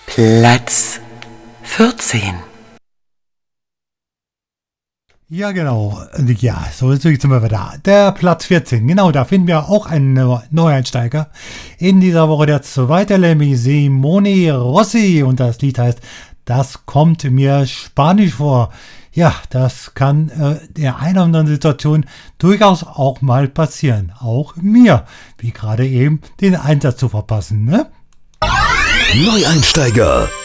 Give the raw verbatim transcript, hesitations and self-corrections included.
Platz vierzehn. Ja, genau. Ja, so jetzt sind wir wieder da. Der Platz vierzehn, genau, da finden wir auch einen Neueinsteiger. In dieser Woche der zweite Lemmy, Simone Rossi. Und das Lied heißt Das kommt mir Spanisch vor. Ja, das kann äh, der einen oder anderen Situation durchaus auch mal passieren. Auch mir, wie gerade eben, den Einsatz zu verpassen, ne? Neueinsteiger.